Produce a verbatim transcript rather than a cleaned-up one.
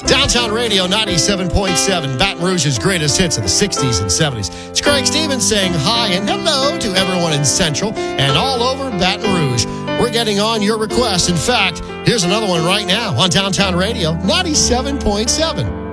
Downtown Radio ninety-seven point seven, Baton Rouge's greatest hits of the sixties and seventies. It's Craig Stevens saying hi and hello to everyone in Central and all over Baton Rouge. We're getting on your requests. In fact, here's another one right now on Downtown Radio ninety-seven point seven.